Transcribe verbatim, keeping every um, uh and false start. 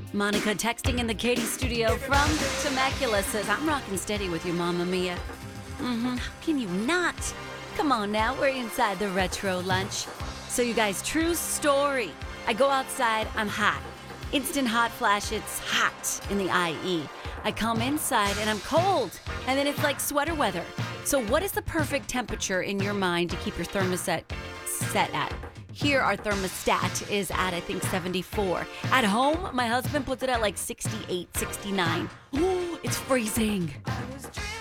Monica texting in the Katie studio from Temecula says, I'm rocking steady with your Mamma Mia. Mm-hmm. How can you not? Come on now, we're inside the retro lunch. So you guys, true story. I go outside, I'm hot. Instant hot flash, it's hot in the I E. I come inside and I'm cold. And then it's like sweater weather. So what is the perfect temperature in your mind to keep your thermostat set at? Here, our thermostat is at, I think, seventy-four. At home, my husband puts it at like sixty-eight, sixty-nine. Ooh, it's freezing.